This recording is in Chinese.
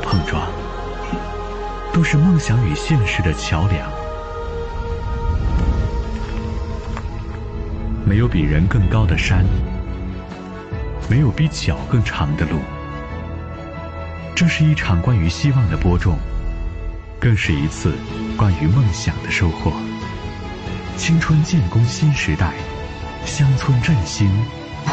碰撞，都是梦想与现实的桥梁。没有比人更高的山，没有比脚更长的路。这是一场关于希望的播种，更是一次关于梦想的收获。青春建功新时代，乡村振兴